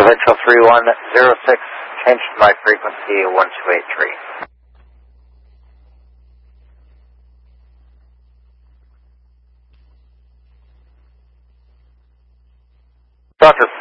Provincial 3106, change to my frequency 1283. Doctor